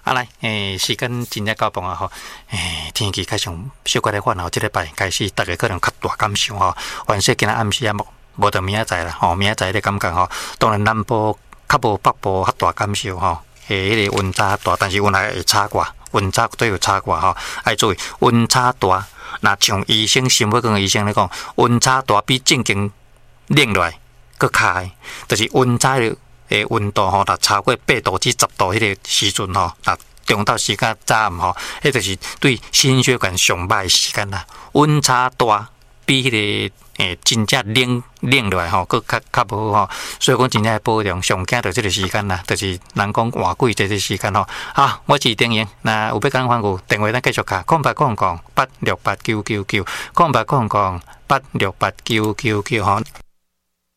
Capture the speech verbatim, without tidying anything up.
啊来，诶、欸，时间真正到傍啊吼，诶、欸，天气开始小可咧换吼，即礼拜开始，大家可能较大感受吼。原说今仔暗时啊，无无到明仔载啦，吼，明仔载咧感觉吼，当然南部较无北部较大感受吼，诶，迄、那个温差大，但是温还会差寡，温差都有差寡吼，爱注意温差大。那像医生心肺科医生咧讲，温差大比正经冷落来搁较，就是温差的诶温度吼，若超过八度至十度迄个时阵吼，那中昼时间早暗吼，迄就是对心血管上歹时间啦。温差大比迄、那个诶真正冷冷落来吼，搁较较无好吼，所以讲真正保重，上惊着即个时间啦，就是人讲换季这个时间吼。好，我是丁英，那有要讲反顾电话咱继续卡，空八空空八六八九九九，空八空空八六八九九九吼。